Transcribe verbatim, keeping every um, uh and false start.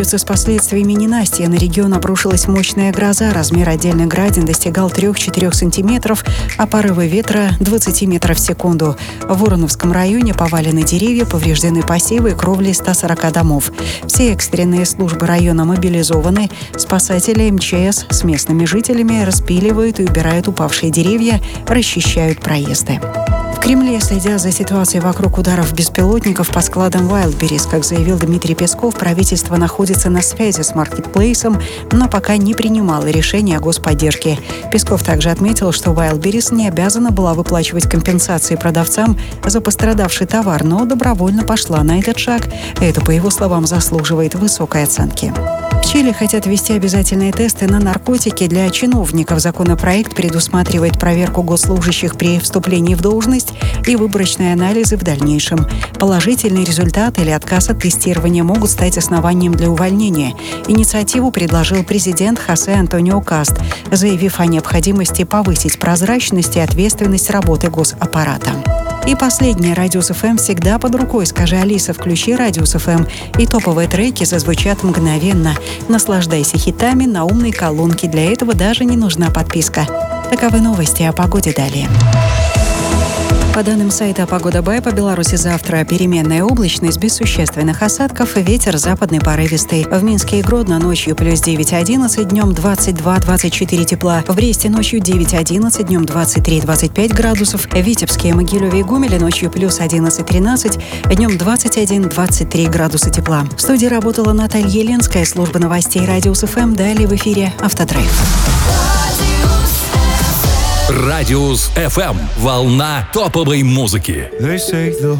борются с последствиями ненастья. На регион обрушилась мощная гроза. Размер отдельных градин достигал три-четыре сантиметров, а порывы ветра – двадцать метров в секунду. В Вороновском районе повалены деревья, повреждены посевы и кровли ста сорока домов. Все экстренные службы района мобилизованы. Спасатели МЧС с местными жителями распиливают и убирают упавшие деревья, расчищают проезды. В Кремле следят за ситуацией вокруг ударов беспилотников по складам Wildberries. Как заявил Дмитрий Песков, правительство находится на связи с маркетплейсом, но пока не принимало решения о господдержке. Песков также отметил, что Wildberries не обязана была выплачивать компенсации продавцам за пострадавший товар, но добровольно пошла на этот шаг. Это, по его словам, заслуживает высокой оценки. В Чили хотят ввести обязательные тесты на наркотики для чиновников. Законопроект предусматривает проверку госслужащих при вступлении в должность и выборочные анализы в дальнейшем. Положительный результат или отказ от тестирования могут стать основанием для увольнения. Инициативу предложил президент Хосе Антонио Каст, заявив о необходимости повысить прозрачность и ответственность работы госаппарата. И последнее. Радиус эф эм всегда под рукой. Скажи, Алиса, включи Радиус эф эм, и топовые треки зазвучат мгновенно. Наслаждайся хитами на умной колонке. Для этого даже не нужна подписка. Таковы новости о погоде далее. По данным сайта «Погода Бай», по Беларуси завтра переменная облачность без существенных осадков, ветер западный порывистый. В Минске и Гродно ночью плюс девять-одиннадцать, днем двадцать два-двадцать четыре тепла. В Бресте ночью девять-одиннадцать, днем двадцать три-двадцать пять градусов. В Витебске, Могилеве и Гомеле ночью плюс одиннадцать-тринадцать, днем двадцать один-двадцать три градуса тепла. В студии работала Наталья Еленская, служба новостей Радиус эф эм. Далее в эфире «Автодрайв». Радиус эф эм. Волна топовой музыки.